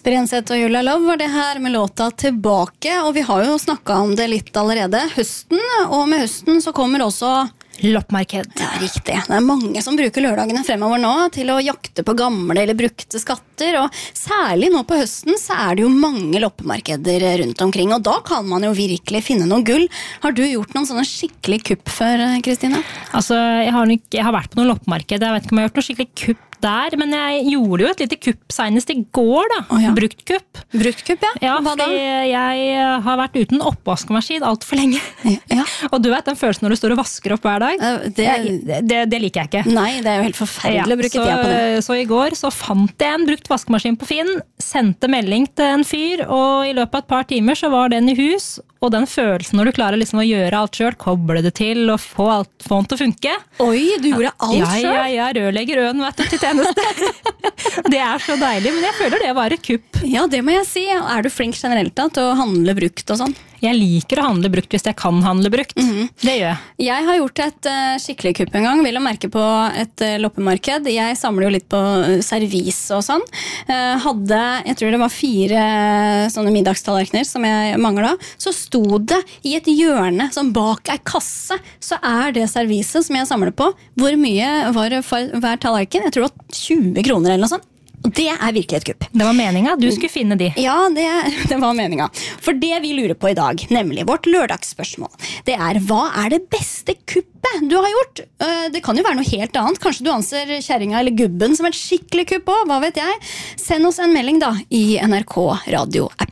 Jesper Jenseth og Julia Love var det her med låta Tilbake, og vi har jo snakket om det litt allerede. Høsten, og med høsten så kommer også loppemarked. Ja, riktig. Det mange som bruker lørdagene fremover nå til å jakte på gamle eller brukte skatter, og særlig nå på høsten så det jo mange loppemarkeder rundt omkring, og da kan man jo virkelig finne noe gull. Har du gjort noen sånne skikkelig kupp før, Kristina? Altså, jeg har vært på noen loppemarked, jeg vet ikke om jeg har gjort noe skikkelig kupp der, men jeg gjorde jo et lite kupp senest i går da. Ja. Brukt kupp. Brukt kupp, ja. Ja, hva da? fordi jeg har vært uten oppvaskmaskin alt for lenge. Ja. Og du vet den følelsen når du står og vasker opp hver dag? Det liker jeg ikke. Nei, det jo helt forferdelig å bruke tida på det. Så i går så fant jeg en brukt vaskemaskin på Finn, sendte melding til en fyr, og i løpet av et par timer så var den i hus, og den følelsen når du klarer liksom å gjøre alt selv, koble det til og få den til å funke. Oi, du gjorde alt selv? Ja, rørlegger øen, vet du, til tjeneste. Det så deilig, men jeg føler det var et kupp. Ja, det må jeg si. Du flink generelt da, til å handle brukt og sånn? Jeg liker å handle brukt hvis jeg kan handle brukt. Det gjør jeg. Jeg har gjort et skikkelig kupp en gang, vil jeg merke på et loppemarked. Jeg samler jo litt på servis og sånn. Jeg tror det var 4 sånne middagstallerkener som jeg manglet. Så sto det i et hjørne som bak ei kasse, så det serviset som jeg samler på. Hvor mye var det for hver tallerken? Jeg tror det var 20 kroner eller noe sånt. Og det virkelig et kupp. Det var meningen, du skulle finne de. Ja, det var meningen. For det vi lurer på i dag, nemlig vårt lørdagsspørsmål, det hva det beste kuppet du har gjort? Det kan jo være noe helt annet. Kanskje du anser kjerringa eller gubben som et skikkelig kupp også, hva vet jeg? Send oss en melding da i NRK Radio-appen.